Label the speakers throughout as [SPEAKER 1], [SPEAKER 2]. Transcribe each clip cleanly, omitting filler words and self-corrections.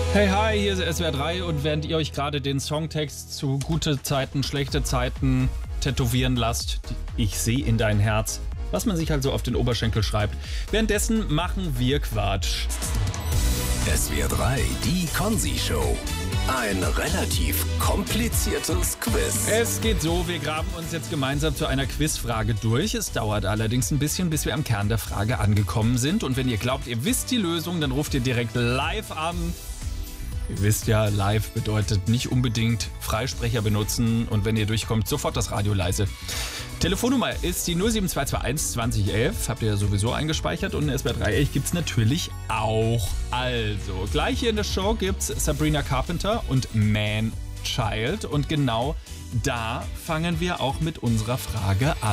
[SPEAKER 1] Hey, hi, hier ist SWR 3 und während ihr euch gerade den Songtext zu gute Zeiten, schlechte Zeiten tätowieren lasst, ich sehe in dein Herz, was man sich halt so auf den Oberschenkel schreibt. Währenddessen machen wir Quatsch.
[SPEAKER 2] SWR 3, die Konzi-Show. Ein relativ kompliziertes Quiz.
[SPEAKER 1] Es geht so, wir graben uns jetzt gemeinsam zu einer Quizfrage durch. Es dauert allerdings ein bisschen, bis wir am Kern der Frage angekommen sind. Und wenn ihr glaubt, ihr wisst die Lösung, dann ruft ihr direkt live an. Ihr wisst ja, live bedeutet nicht unbedingt Freisprecher benutzen und wenn ihr durchkommt, sofort das Radio leise. Telefonnummer ist die 07221 2011, habt ihr ja sowieso eingespeichert und in SWR 3 gibt es natürlich auch. Also, gleich hier in der Show gibt es Sabrina Carpenter und Man Child und genau da fangen wir auch mit unserer Frage an.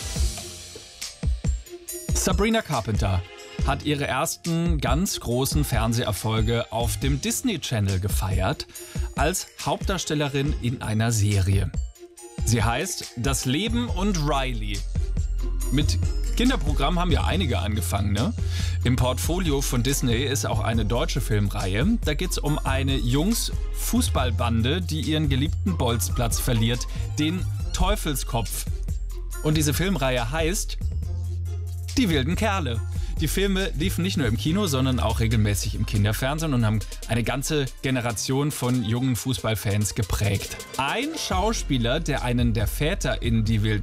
[SPEAKER 1] Sabrina Carpenter hat ihre ersten ganz großen Fernseherfolge auf dem Disney Channel gefeiert, als Hauptdarstellerin in einer Serie. Sie heißt Das Leben und Riley. Mit Kinderprogramm haben ja einige angefangen, ne? Im Portfolio von Disney ist auch eine deutsche Filmreihe. Da geht es um eine Jungs-Fußballbande, die ihren geliebten Bolzplatz verliert, den Teufelskopf. Und diese Filmreihe heißt Die wilden Kerle. Die Filme liefen nicht nur im Kino, sondern auch regelmäßig im Kinderfernsehen und haben eine ganze Generation von jungen Fußballfans geprägt. Ein Schauspieler, der einen der Väter in Die wilden